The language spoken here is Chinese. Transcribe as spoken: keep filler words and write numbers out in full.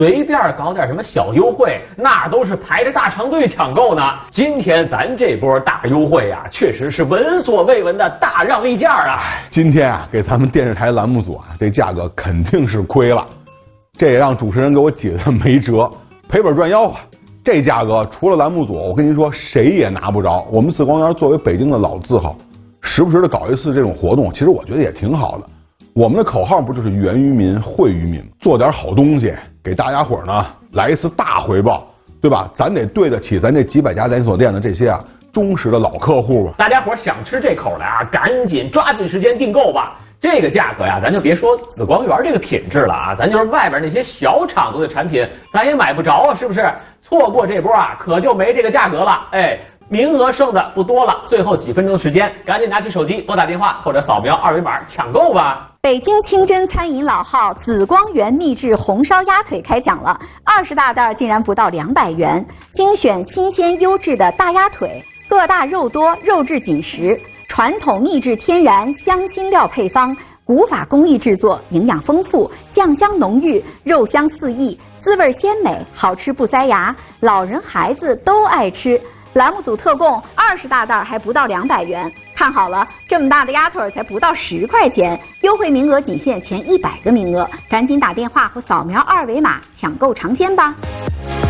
随便搞点什么小优惠，那都是排着大长队抢购呢。今天咱这波大优惠呀、啊，确实是闻所未闻的大让利价啊！ 今天啊，给咱们电视台栏目组啊，这价格肯定是亏了，这也让主持人给我解的没辙，赔本赚吆喝。这价格除了栏目组，我跟您说，谁也拿不着。我们紫光园作为北京的老字号，时不时的搞一次这种活动，其实我觉得也挺好的。我们的口号不就是源于民惠于民，做点好东西给大家伙呢来一次大回报，对吧？咱得对得起咱这几百家连锁店的这些啊忠实的老客户吧。 大家伙想吃这口的啊，赶紧抓紧时间订购吧。这个价格呀，咱就别说紫光园这个品质了啊，咱就是外边那些小厂子的产品，咱也买不着啊，是不是？错过这波啊，可就没这个价格了。哎，名额剩的不多了，最后几分钟时间，赶紧拿起手机拨打电话或者扫描二维码抢购吧。 北京清真餐饮老号紫光园秘制红烧鸭腿开讲了，二十大袋竟然不到两百元，精选新鲜优质的大鸭腿，个大肉多，肉质紧实，传统秘制天然香辛料配方，古法工艺制作，营养丰富，酱香浓郁，肉香四溢，滋味鲜美，好吃不塞牙，老人孩子都爱吃。栏目组特供二十大袋，还不到两百元。看好了，这么大的鸭腿才不到十块钱，优惠名额仅限前一百个名额，赶紧打电话或扫描二维码抢购尝鲜吧。